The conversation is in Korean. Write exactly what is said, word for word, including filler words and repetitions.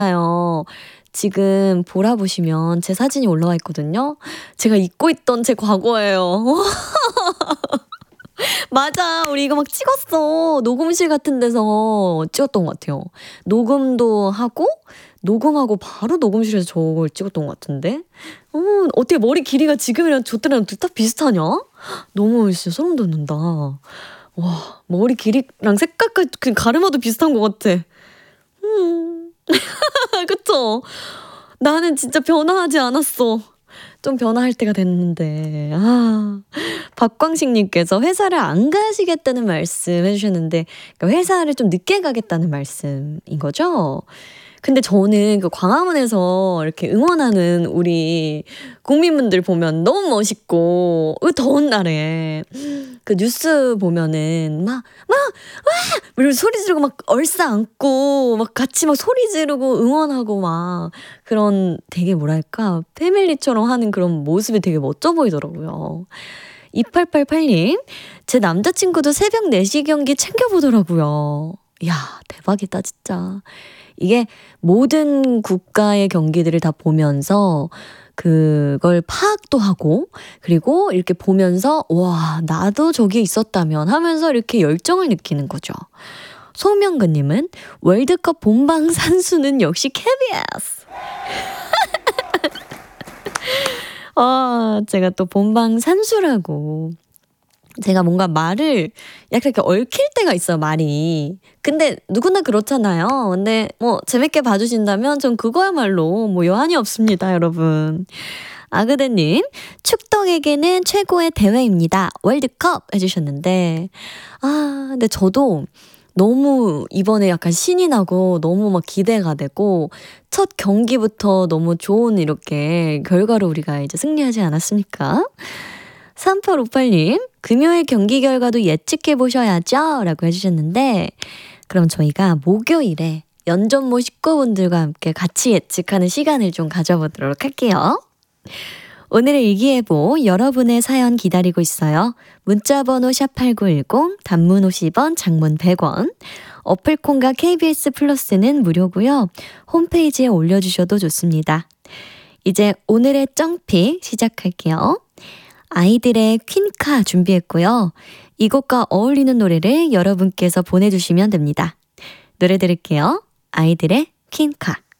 요. 지금 보라보시면 제 사진이 올라와 있거든요. 제가 입고 있던 제 과거예요. 맞아. 우리 이거 막 찍었어. 녹음실 같은 데서 찍었던 것 같아요. 녹음도 하고 녹음하고 바로 녹음실에서 저걸 찍었던 것 같은데. 어, 어떻게 머리 길이가 지금이랑 저 때랑 딱 비슷하냐? 너무 진짜 소름 돋는다. 와, 머리 길이랑 색깔까지 그냥 가르마도 비슷한 것 같아. 음. 그쵸? 나는 진짜 변화하지 않았어. 좀 변화할 때가 됐는데. 아. 박광식님께서 회사를 안 가시겠다는 말씀 해주셨는데, 그러니까 회사를 좀 늦게 가겠다는 말씀인 거죠? 근데 저는 그 광화문에서 이렇게 응원하는 우리 국민분들 보면 너무 멋있고, 그 더운 날에 그 뉴스 보면은 막, 막, 와! 이러면서 소리 지르고 막 얼싸안고 막 같이 막 소리 지르고 응원하고 막 그런 되게 뭐랄까, 패밀리처럼 하는 그런 모습이 되게 멋져 보이더라고요. 이팔팔팔님, 제 남자친구도 새벽 네 시 경기 챙겨보더라고요. 이야, 대박이다, 진짜. 이게 모든 국가의 경기들을 다 보면서 그걸 파악도 하고, 그리고 이렇게 보면서 와, 나도 저기 있었다면 하면서 이렇게 열정을 느끼는 거죠. 송명근님은 월드컵 본방 산수는 역시 케이비에스. 아, 제가 또 본방 산수라고. 제가 뭔가 말을 약간 이렇게 얽힐 때가 있어요, 말이. 근데 누구나 그렇잖아요. 근데 뭐 재밌게 봐주신다면 전 그거야말로 뭐 여한이 없습니다, 여러분. 아그대님, 축덕에게는 최고의 대회입니다. 월드컵 해주셨는데, 아, 근데 저도 너무 이번에 약간 신이 나고 너무 막 기대가 되고, 첫 경기부터 너무 좋은 이렇게 결과로 우리가 이제 승리하지 않았습니까? 삼팔오팔님, 금요일 경기 결과도 예측해 보셔야죠 라고 해주셨는데, 그럼 저희가 목요일에 연전모 식구분들과 함께 같이 예측하는 시간을 좀 가져보도록 할게요. 오늘의 일기예보, 여러분의 사연 기다리고 있어요. 문자번호 샵팔구일공, 단문 오십 원, 장문 백 원, 어플콘과 케이비에스 플러스는 무료고요. 홈페이지에 올려주셔도 좋습니다. 이제 오늘의 쩡픽 시작할게요. 아이들의 퀸카 준비했고요. 이곡과 어울리는 노래를 여러분께서 보내주시면 됩니다. 노래 들을게요. 아이들의 퀸카.